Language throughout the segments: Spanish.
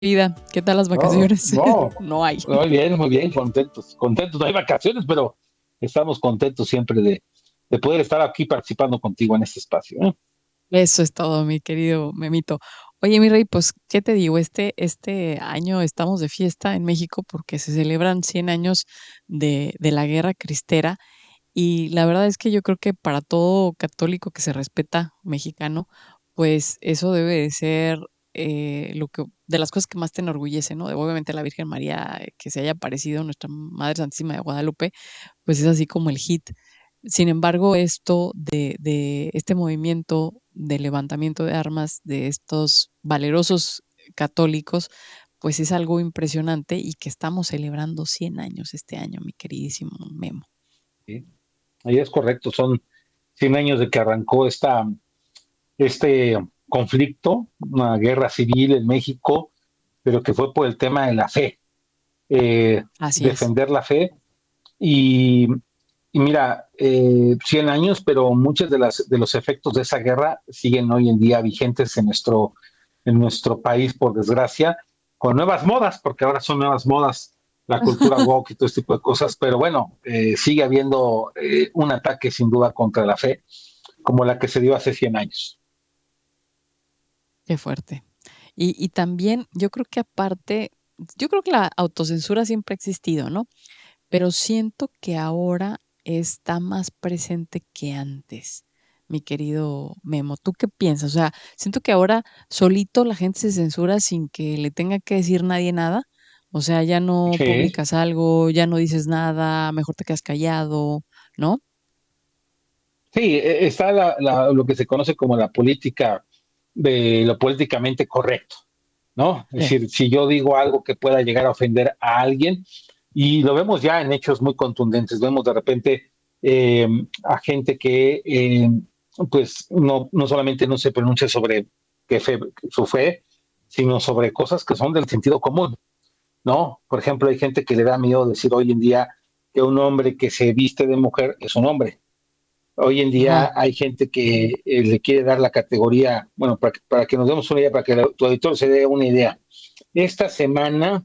Vida, ¿qué tal las No, vacaciones? no, No hay. muy bien, contentos, contentos. No hay vacaciones, pero estamos contentos siempre de poder estar aquí participando contigo en este espacio, ¿eh? Eso es todo, mi querido Memito. Oye, mi rey, pues, ¿qué te digo? Este año estamos de fiesta en México porque se celebran 100 años de la Guerra Cristera y la verdad es que yo creo que para todo católico que se respeta mexicano, pues eso debe de ser de las cosas que más te enorgullece, ¿no? Obviamente la Virgen María, que se haya aparecido nuestra Madre Santísima de Guadalupe, pues es así como el hit. Sin embargo, esto de este movimiento de levantamiento de armas de estos valerosos católicos, pues es algo impresionante y que estamos celebrando 100 años este año, mi queridísimo Memo. Sí, ahí es correcto, son 100 años de que arrancó este conflicto, una guerra civil en México, pero que fue por el tema de la fe, Así es. defender la fe. Y, y mira, 100 años, pero muchos de los efectos de esa guerra siguen hoy en día vigentes en nuestro país, por desgracia, con nuevas modas, porque ahora son nuevas modas la cultura woke y todo este tipo de cosas, pero bueno, sigue habiendo un ataque sin duda contra la fe, como la que se dio hace 100 años. Qué fuerte. Y también yo creo que aparte, yo creo que la autocensura siempre ha existido, ¿no? Pero siento que ahora está más presente que antes, mi querido Memo. ¿Tú qué piensas? O sea, siento que ahora solito la gente se censura sin que le tenga que decir nadie nada. O sea, ya no Sí, publicas algo, ya no dices nada, mejor te quedas callado, ¿no? sí, está lo que se conoce como la política de lo políticamente correcto, ¿no? Es Sí. decir, si yo digo algo que pueda llegar a ofender a alguien, y lo vemos ya en hechos muy contundentes, vemos de repente a gente que pues no solamente no se pronuncia sobre su fe, sino sobre cosas que son del sentido común, ¿no? Por ejemplo, hay gente que le da miedo decir hoy en día que un hombre que se viste de mujer es un hombre. Hoy en día Ajá. hay gente que le quiere dar la categoría, bueno, para que nos demos una idea, para que tu auditor se dé una idea. Esta semana,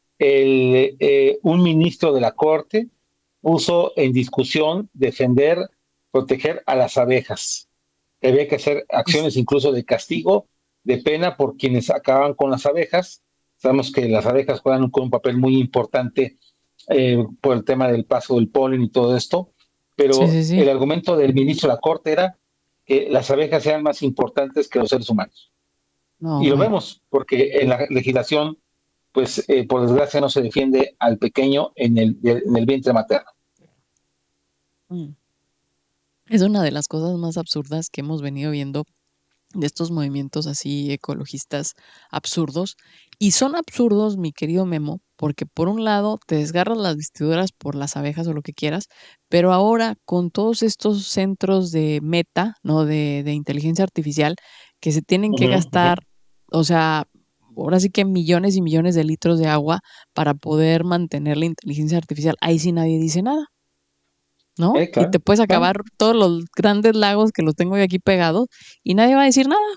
un ministro de la Corte puso en discusión defender, proteger a las abejas. Que había que hacer Es- acciones incluso de castigo, de pena por quienes acaban con las abejas. Sabemos que las abejas juegan un papel muy importante por el tema del paso del polen y todo esto, sí, pero sí, el sí. argumento del ministro de la Corte era que las abejas sean más importantes que los seres humanos. No, Y lo bueno. vemos, porque en la legislación, pues por desgracia no se defiende al pequeño en el vientre materno. Mm. Es una de las cosas más absurdas que hemos venido viendo de estos movimientos así ecologistas absurdos. Y son absurdos, mi querido Memo, porque por un lado te desgarras las vestiduras por las abejas o lo que quieras, pero ahora con todos estos centros de meta, ¿no? De inteligencia artificial, que se tienen Uh que -huh, uh -huh. gastar, o sea, ahora sí que millones y millones de litros de agua para poder mantener la inteligencia artificial. Ahí sí nadie dice nada. ¿No? Y te Claro, puedes claro. acabar todos los grandes lagos que los tengo yo aquí pegados y nadie va a decir nada,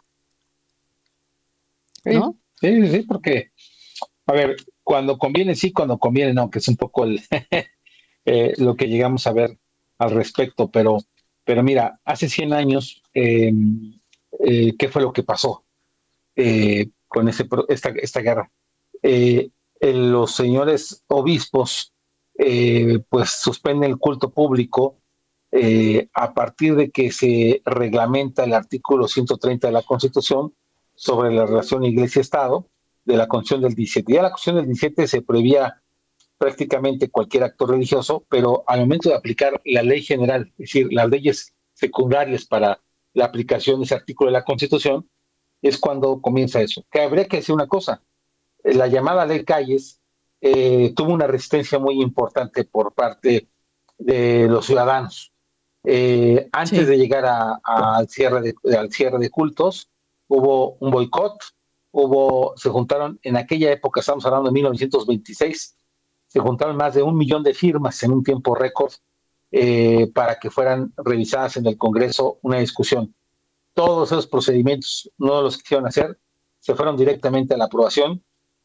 ¿no? Sí, sí, sí, porque, a ver, cuando conviene sí, cuando conviene no, que es un poco lo que llegamos a ver al respecto, pero mira, hace 100 años, ¿qué fue lo que pasó con esta guerra? Eh, los señores obispos pues suspenden el culto público a partir de que se reglamenta el artículo 130 de la Constitución sobre la relación Iglesia-Estado de la Constitución del 17. Ya la Constitución del 17 se prohibía prácticamente cualquier acto religioso, pero al momento de aplicar la ley general, es decir, las leyes secundarias para la aplicación de ese artículo de la Constitución, es cuando comienza eso. Que habría que decir una cosa, la llamada ley Calles tuvo una resistencia muy importante por parte de los ciudadanos. Antes Sí, de llegar al cierre de cultos, hubo un boicot, se juntaron, en aquella época, estamos hablando de 1926, se juntaron más de 1 millón de firmas en un tiempo récord para que fueran revisadas en el Congreso una discusión. Todos esos procedimientos no los quisieron hacer, se fueron directamente a la aprobación